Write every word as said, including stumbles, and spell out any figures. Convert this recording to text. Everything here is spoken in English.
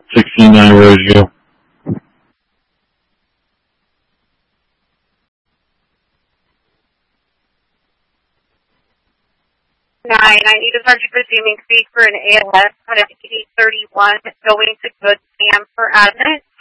sixty-nine radio. Nine, I need a subject resuming speed for an A L S on an eighty thirty-one going to Good Sam for admin.